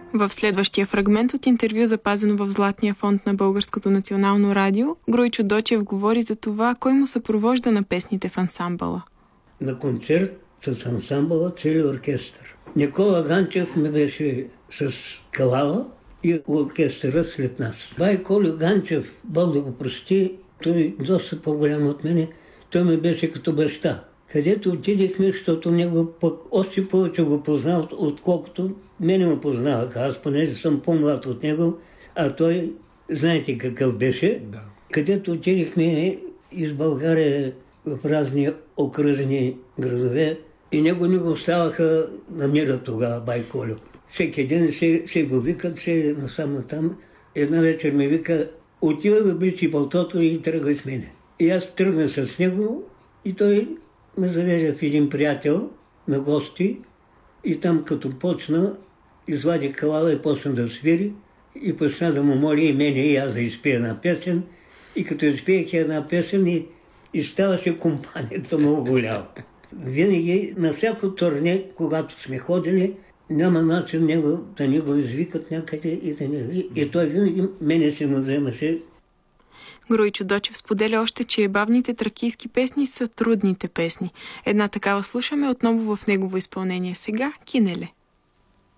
В следващия фрагмент от интервю, запазено в Златния фонд на Българското национално радио, Груйчо Дочев говори за това, кой му съпровожда на песните в ансамбъла. На концерт с ансамбъла цели оркестър. Никола Ганчев ме беше с кавала и оркестъра след нас. Бай Колю Ганчев, Бог да го прости, той доста по-голям от мене, той ме беше като баща. Където отидехме, защото него пък още повече го познал, отколкото мене му познаваха. Аз понеже съм по-млад от него, а той, знаете какъв беше. Да. Където отидехме из България в разни окръжни градове и него не го оставаха на мира тогава, бай Колю. Всеки ден се го викат, се насам там. Една вечер ме вика, отивай в обличи палтото и тръгвай с мене. И аз тръгна с него и той ме заведе в един приятел на гости и там като почна, извади кавала и почна да свири и почна да му моли и мене и аз да изпия една песен. И като изпиех една песен и ставаше компанията много голяма. Винаги на всяко турне, когато сме ходили, няма начин него да не го извикат някъде и да не... И той винаги мене се надземаше. Груйчо Дочев споделя още, че бавните тракийски песни са трудните песни. Една такава слушаме отново в негово изпълнение сега, Кинеле.